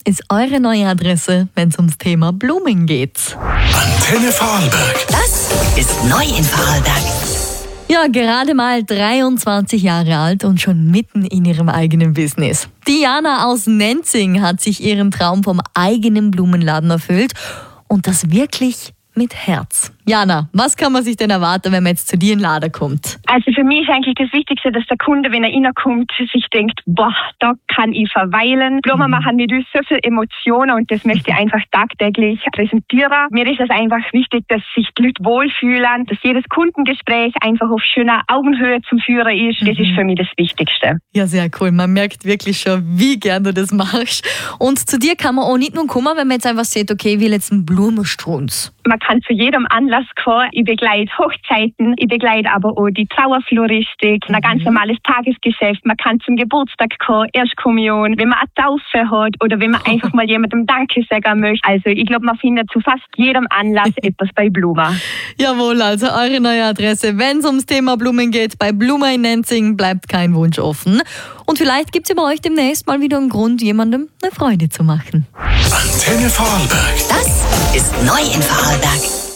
ist eure neue Adresse, wenn es ums Thema Blumen geht. Antenne Vorarlberg. Das ist neu in Vorarlberg. Ja, gerade mal 23 Jahre alt und schon mitten in ihrem eigenen Business. Diana aus Nenzing hat sich ihren Traum vom eigenen Blumenladen erfüllt und das wirklich mit Herz. Jana, was kann man sich denn erwarten, wenn man jetzt zu dir in den Laden kommt? Also für mich ist eigentlich das Wichtigste, dass der Kunde, wenn er reinkommt, sich denkt, boah, da kann ich verweilen. Blumen machen mit uns so viel Emotionen und das möchte ich einfach tagtäglich präsentieren. Mir ist es einfach wichtig, dass sich die Leute wohlfühlen, dass jedes Kundengespräch einfach auf schöner Augenhöhe zum Führen ist. Das ist für mich das Wichtigste. Ja, sehr cool. Man merkt wirklich schon, wie gern du das machst. Und zu dir kann man auch nicht nur kommen, wenn man jetzt einfach sieht, okay, ich will jetzt einen Blumenstrunz. Man kann zu jedem Anlass kommen. Ich begleite Hochzeiten, ich begleite aber auch die Trauerfloristik, ein ganz normales Tagesgeschäft. Man kann zum Geburtstag kommen, Erstkommunion, wenn man eine Taufe hat oder wenn man einfach mal jemandem Danke sagen möchte. Also ich glaube, man findet zu fast jedem Anlass etwas bei Bluma. Jawohl, also eure neue Adresse. Wenn es ums Thema Blumen geht, bei Bluma in Nenzing bleibt kein Wunsch offen. Und vielleicht gibt es ja bei euch demnächst mal wieder einen Grund, jemandem eine Freude zu machen. Antenne Vorarlberg. Das ist neu in Vorarlberg.